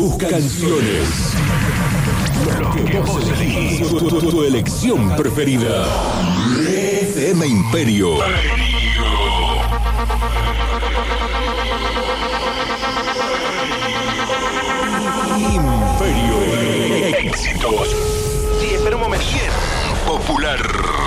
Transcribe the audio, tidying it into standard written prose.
Tus canciones. Lo que vos elegís. Tu elección preferida. FM Imperio. Imperio. Éxitos. Sí, espera un momento. Popular.